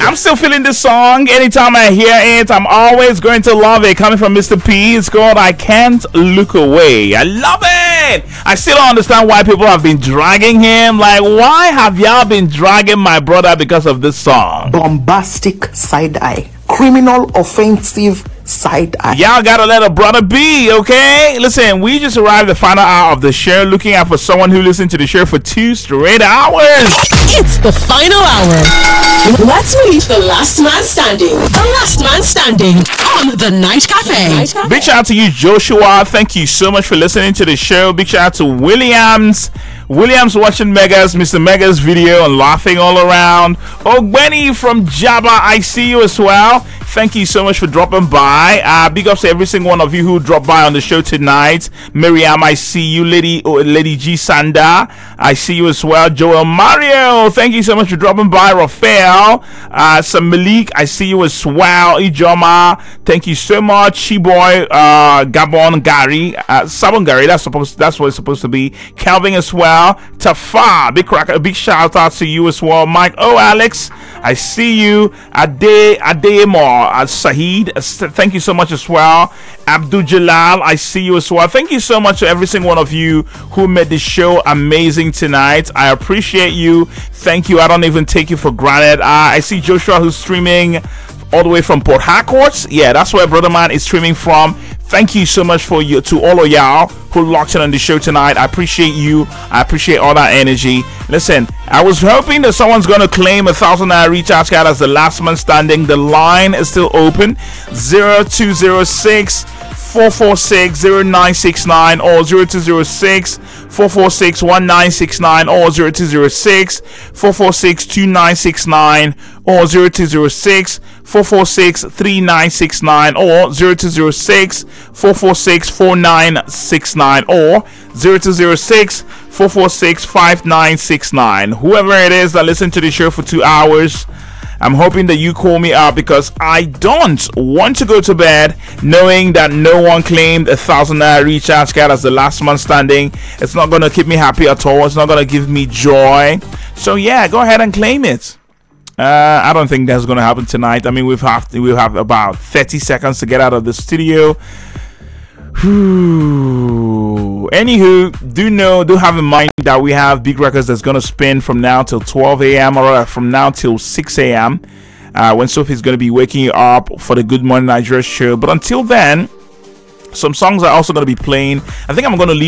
I'm still feeling this song. Anytime I hear it, I'm always going to love it. Coming from Mr. P, it's called I Can't Look Away. I love it. I still don't understand why people have been dragging him. Like, why have y'all been dragging my brother because of this song? Bombastic side eye. Criminal offensive side eye. Y'all gotta let a brother be, okay? Listen, we just arrived at the final hour of the show, looking out for someone who listened to the show for 2 straight hours. It's the final hour. Let's meet the last man standing. The last man standing on the Night Cafe. Big shout out to you, Joshua. Thank you so much for listening to the show. Big shout out to Williams watching Megas, Mr. Megas video and laughing all around. Ogbeni from Jabba, I see you as well. Thank you so much for dropping by. Big ups to every single one of you who dropped by on the show tonight. Miriam, I see you. Lady G Sanda, I see you as well. Joel Mario, thank you so much for dropping by. Rafael, Sam Malik, I see you as well. Ijoma, thank you so much. She-boy, Gabon Gary, Sabon Gary, that's what it's supposed to be. Calvin as well. Tafa, big shout out to you as well. Mike, Alex, I see you. Ademo, Sahid, thank you so much as well. Abdul Jalal, I see you as well. Thank you so much to every single one of you who made this show amazing tonight. I appreciate you. Thank you. I don't even take you for granted. I see Joshua who's streaming all the way from Port Harcourt. Yeah, that's where Brother Man is streaming from. Thank you so much to all of y'all who locked in on the show tonight. I appreciate you. I appreciate all that energy. Listen, I was hoping that someone's going to claim 1,000 naira recharge card as the last man standing. The line is still open. 0206 446 0969 or 0206 446 1969 or 0206 446 2969 or 0206 446 3969 or 0206 446 4969 or 0206 446 5969. Whoever it is that listened to the show for 2 hours, I'm hoping that you call me up because I don't want to go to bed knowing that no one claimed 1,000 naira recharge card as the last man standing. It's not going to keep me happy at all. It's not going to give me joy. So yeah, go ahead and claim it. I don't think that's going to happen tonight. I mean, we'll have about 30 seconds to get out of the studio. Anywho, do have in mind that we have big records that's going to spin from now till 12 a.m. or from now till 6 a.m. When Sophie's going to be waking you up for the Good Morning Nigeria show. But until then, some songs are also going to be playing. I think I'm going to leave